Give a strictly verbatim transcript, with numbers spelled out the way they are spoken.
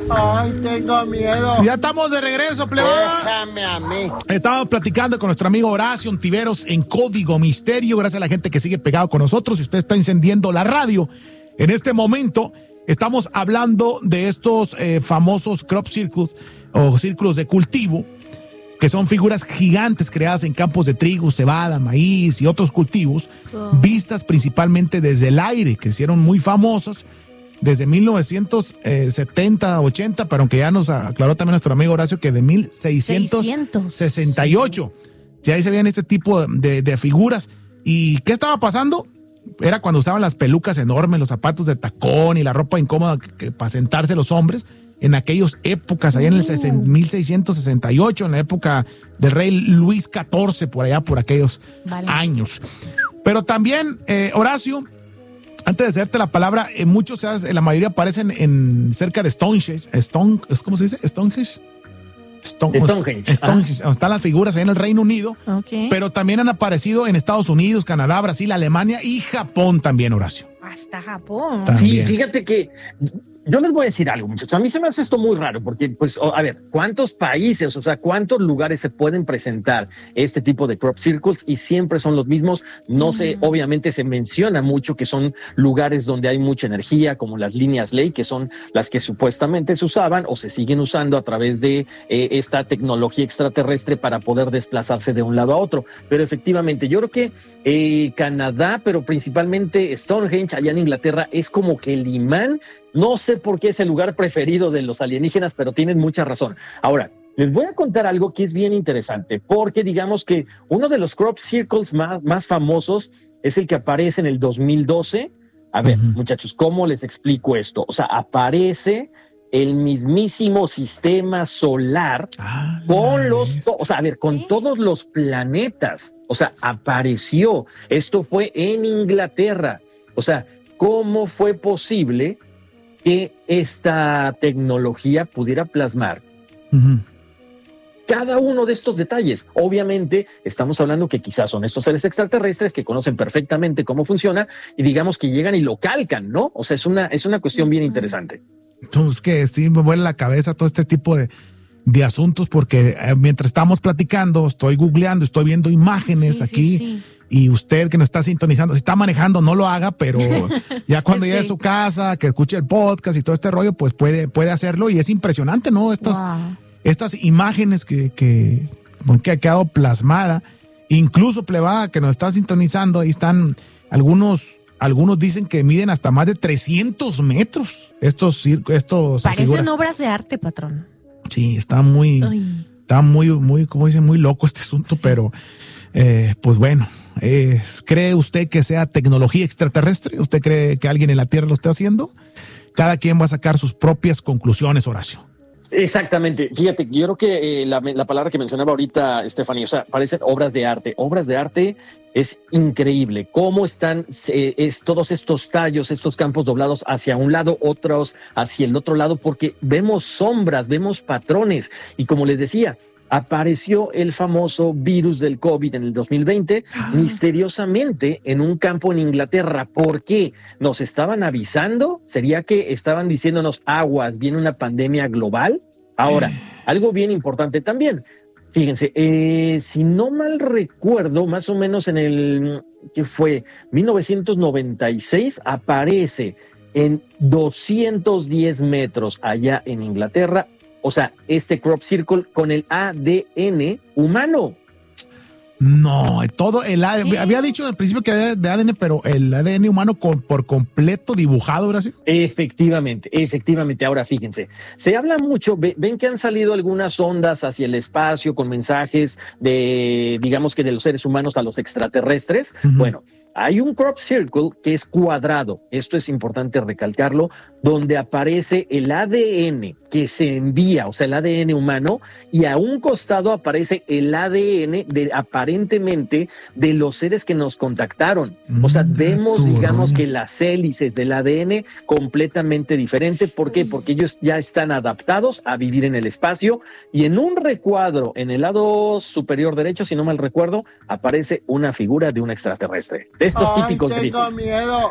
Ay, tengo miedo. Ya estamos de regreso, plebada. Déjame a mí. Estamos platicando con nuestro amigo Horacio Ontiveros en Código Misterio. Gracias a la gente que sigue pegado con nosotros. Si usted está encendiendo la radio en este momento, estamos hablando de estos eh, famosos crop circles o círculos de cultivo, que son figuras gigantes creadas en campos de trigo, cebada, maíz y otros cultivos, oh. vistas principalmente desde el aire, que hicieron muy famosos desde mil novecientos setenta, ochenta, pero aunque ya nos aclaró también nuestro amigo Horacio que de mil seiscientos sesenta y ocho. Ya ahí se veían este tipo de, de figuras. ¿Y qué estaba pasando? Era cuando usaban las pelucas enormes, los zapatos de tacón y la ropa incómoda que, que, para sentarse los hombres en aquellas épocas, allá en el mil seiscientos sesenta y ocho, en la época del rey Luis catorce, por allá, por aquellos vale. años. Pero también, eh, Horacio, antes de hacerte la palabra, eh, muchos, ¿sabes? La mayoría aparecen en cerca de Stonehenge. Stone, ¿Cómo se dice? Stonehenge. Stone, Stonehenge. Stonehenge. Ah. Están las figuras ahí en el Reino Unido. Okay. Pero también han aparecido en Estados Unidos, Canadá, Brasil, Alemania y Japón también, Horacio. Hasta Japón. También. Sí, fíjate que yo les voy a decir algo, muchachos. A mí se me hace esto muy raro porque, pues, a ver, ¿cuántos países, o sea, cuántos lugares se pueden presentar este tipo de crop circles? Y siempre son los mismos. No mm. sé, obviamente se menciona mucho que son lugares donde hay mucha energía, como las líneas Ley, que son las que supuestamente se usaban o se siguen usando a través de eh, esta tecnología extraterrestre para poder desplazarse de un lado a otro. Pero efectivamente, yo creo que eh, Canadá, pero principalmente Stonehenge, allá en Inglaterra, es como que el imán. No sé por qué es el lugar preferido de los alienígenas, pero tienen mucha razón. Ahora, les voy a contar algo que es bien interesante, porque digamos que uno de los crop circles más, más famosos es el que aparece en el dos mil doce. A ver, uh-huh. muchachos, ¿cómo les explico esto? O sea, aparece el mismísimo sistema solar ah, con los, o sea, a ver, con ¿Qué? todos los planetas. O sea, apareció. Esto fue en Inglaterra. O sea, ¿cómo fue posible que esta tecnología pudiera plasmar uh-huh. cada uno de estos detalles? Obviamente estamos hablando que quizás son estos seres extraterrestres que conocen perfectamente cómo funciona y digamos que llegan y lo calcan, ¿no? O sea, es una, es una cuestión bien interesante. Entonces, que sí me vuela la cabeza todo este tipo de, de asuntos porque eh, mientras estamos platicando, estoy googleando, estoy viendo imágenes sí, aquí. Sí, sí. Y usted que nos está sintonizando, si está manejando, no lo haga, pero ya cuando sí. llegue a su casa, que escuche el podcast y todo este rollo, pues puede, puede hacerlo. Y es impresionante, ¿no? Estas, wow. estas imágenes que, que, que ha quedado plasmada. Incluso, plebada, que nos está sintonizando, ahí están algunos, algunos dicen que miden hasta más de trescientos metros. Estos, estos Parecen figuras. Obras de arte, patrón. Sí, está muy, Ay. está muy, muy, como dicen, muy loco este asunto, sí. pero eh, pues bueno. Eh, ¿Cree usted que sea tecnología extraterrestre? ¿Usted cree que alguien en la Tierra lo está haciendo? Cada quien va a sacar sus propias conclusiones, Horacio. Exactamente. Fíjate, yo creo que eh, la, la palabra que mencionaba ahorita, Stephanie, o sea, parecen obras de arte. Obras de arte es increíble. Cómo están eh, es, todos estos tallos, estos campos doblados hacia un lado, otros hacia el otro lado, porque vemos sombras, vemos patrones. Y como les decía, apareció el famoso virus del COVID en el dos mil veinte, ah. misteriosamente en un campo en Inglaterra. ¿Por qué? ¿Nos estaban avisando? ¿Sería que estaban diciéndonos aguas, viene una pandemia global? Ahora, algo bien importante también. Fíjense, eh, si no mal recuerdo, más o menos en el, ¿qué fue? mil novecientos noventa y seis aparece en doscientos diez metros allá en Inglaterra. O sea, este crop circle con el A D N humano. No, todo el A D N. ¿Sí? Había dicho al principio que había de A D N, pero el A D N humano con, por completo dibujado, ¿verdad? Efectivamente, efectivamente. Ahora fíjense, se habla mucho, ven que han salido algunas ondas hacia el espacio con mensajes de, digamos que de los seres humanos a los extraterrestres. Uh-huh. Bueno, hay un crop circle que es cuadrado, esto es importante recalcarlo, donde aparece el A D N que se envía, o sea, el A D N humano, y a un costado aparece el A D N de aparentemente de los seres que nos contactaron. O sea, vemos, digamos, que las hélices del A D N completamente diferente. ¿Por qué? Porque ellos ya están adaptados a vivir en el espacio, y en un recuadro en el lado superior derecho, si no mal recuerdo, aparece una figura de un extraterrestre. Estos Ay, típicos tengo grises. Miedo.